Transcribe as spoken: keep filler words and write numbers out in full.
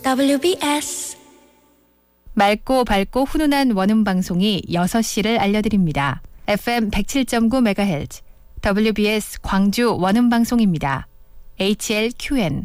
더블유비에스 맑고 밝고 훈훈한 원음 방송이 여섯 시를 알려드립니다. 에프엠 백칠 점 구 메가헤르츠 더블유비에스 광주 원음 방송입니다. 에이치엘큐엔